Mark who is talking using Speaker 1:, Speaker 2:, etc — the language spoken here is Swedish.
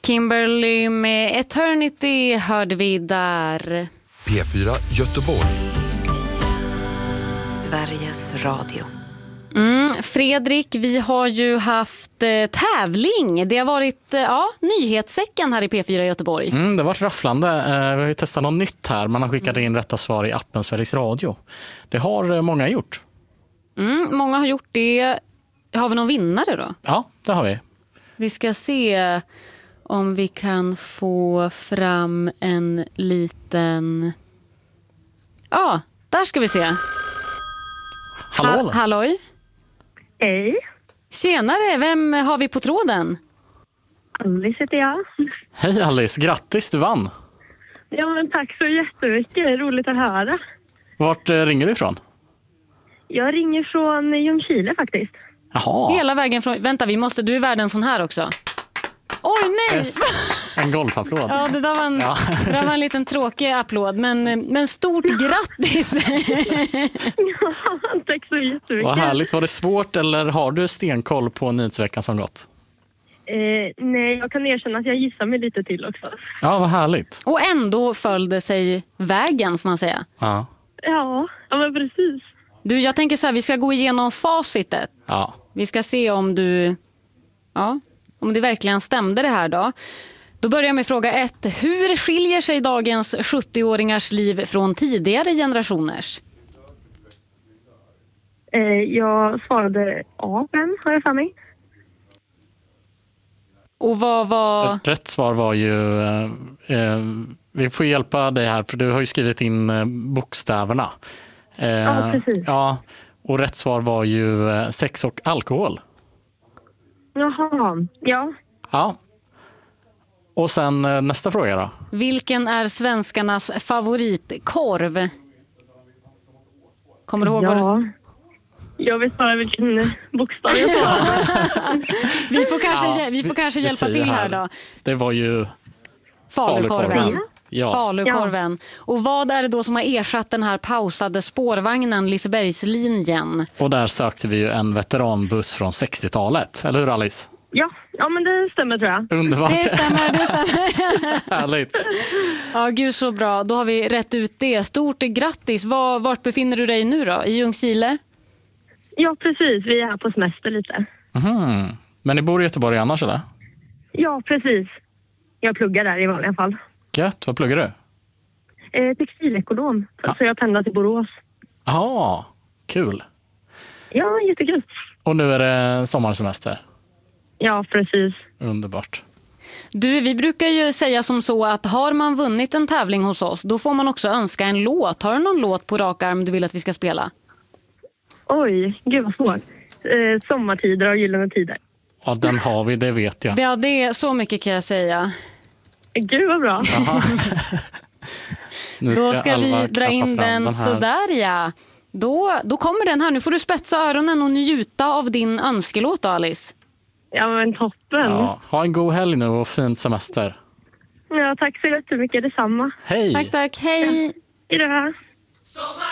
Speaker 1: Kimberly med Eternity hörde vi där.
Speaker 2: P4 Göteborg.
Speaker 3: Sveriges Radio.
Speaker 1: Fredrik, vi har ju haft tävling. Det har varit nyhetssäcken här i P4 Göteborg.
Speaker 4: Det har varit rafflande. Vi har ju testat något nytt här. Man har skickat in rätta svar i appen Sveriges Radio. Det har många gjort.
Speaker 1: Många har gjort det. Har vi någon vinnare då?
Speaker 4: Ja, det har vi.
Speaker 1: Vi ska se om vi kan få fram en liten... Ja, där ska vi se.
Speaker 4: Hallå?
Speaker 1: Halloj?
Speaker 5: Hej,
Speaker 1: Tjenare, vem har vi på tråden?
Speaker 5: Alice heter jag.
Speaker 4: Hej Alice, grattis, du vann.
Speaker 5: Ja, men tack så jättemycket. Roligt att höra.
Speaker 4: Vart ringer du ifrån?
Speaker 5: Jag ringer från Ljungskile faktiskt.
Speaker 4: Jaha.
Speaker 1: Hela vägen från... Vänta, du är värd en sån här också. Oj, nej!
Speaker 4: Yes. En golfapplåd.
Speaker 1: Ja, det där var en liten tråkig applåd. Men stort grattis!
Speaker 5: Ja, tack så jättemycket.
Speaker 4: Vad härligt. Var det svårt eller har du stenkoll på nyhetsveckan som gått?
Speaker 5: Nej, jag kan erkänna att jag gissar mig lite till också.
Speaker 4: Ja, vad härligt.
Speaker 1: Och ändå följde sig vägen, får man säga.
Speaker 4: Ja.
Speaker 5: Ja, men precis.
Speaker 1: Du, jag tänker så här, vi ska gå igenom facitet.
Speaker 4: Ja.
Speaker 1: Vi ska se om det verkligen stämde det här då. Då börjar jag med fråga 1. Hur skiljer sig dagens 70-åringars liv från tidigare generationers?
Speaker 5: Jag svarade A, har jag för mig.
Speaker 1: Och vad var...
Speaker 4: Rätt svar var ju... vi får hjälpa dig här, för du har ju skrivit in bokstäverna.
Speaker 5: Ja, precis.
Speaker 4: Ja, och rätt svar var ju sex och alkohol.
Speaker 5: Jaha, ja.
Speaker 4: Ja. Och sen nästa fråga då.
Speaker 1: Vilken är svenskarnas favoritkorv? Kommer du ihåg vad du...
Speaker 5: Jag vet bara vilken bokstav jag sa.
Speaker 1: Vi får kanske hjälpa till här då.
Speaker 4: Det var ju
Speaker 1: Falukorven.
Speaker 4: Ja.
Speaker 1: Falukorven. Och vad är det då som har ersatt den här pausade spårvagnen Lisebergslinjen?
Speaker 4: Och där sökte vi ju en veteranbuss från 60-talet. Eller hur, Alice?
Speaker 5: Ja, men det stämmer tror jag.
Speaker 4: Underbart.
Speaker 1: Det stämmer.
Speaker 4: Härligt.
Speaker 1: Ja, gud så bra. Då har vi rätt ut det. Stort grattis. Vart befinner du dig nu då? I Ljungskile?
Speaker 5: Ja, precis. Vi är här på semester lite.
Speaker 4: Men ni bor i Göteborg annars, eller?
Speaker 5: Ja, precis. Jag pluggar där i vanliga fall.
Speaker 4: Gött. Vad pluggar du?
Speaker 5: Textilekonom. Så jag pendlar till Borås.
Speaker 4: Ja, kul.
Speaker 5: Ja, jättekul.
Speaker 4: Och nu är det sommarsemester.
Speaker 5: Ja, precis.
Speaker 4: Underbart.
Speaker 1: Du, vi brukar ju säga som så att har man vunnit en tävling hos oss, då får man också önska en låt. Har du någon låt på rak arm du vill att vi ska spela?
Speaker 5: Oj, gud vad svårt. Sommartider och gyllene tider.
Speaker 4: Ja, den har vi, det vet jag.
Speaker 1: Ja, det är så mycket kan jag säga.
Speaker 5: Gud vad bra.
Speaker 1: Då ska vi
Speaker 4: Alva
Speaker 1: dra in
Speaker 4: klappa fram
Speaker 1: den sådär, ja. Då kommer den här. Nu får du spetsa öronen och njuta av din önskelåt, Alice.
Speaker 5: Ja, men toppen.
Speaker 4: Ja, ha en god helg nu och fin semester.
Speaker 5: Ja, tack så jättemycket. Detsamma.
Speaker 4: Hej!
Speaker 1: Tack, hej.
Speaker 5: Hejdå.